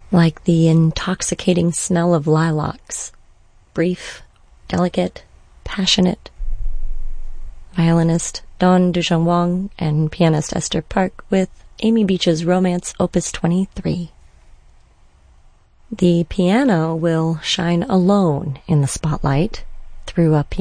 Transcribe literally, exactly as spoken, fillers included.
like the intoxicating smell of lilacs, brief, delicate, passionate. Violinist Dawn Dujan Wang and pianist Esther Park with Amy Beach's Romance Opus twenty-three. The piano will shine alone in the spotlight through a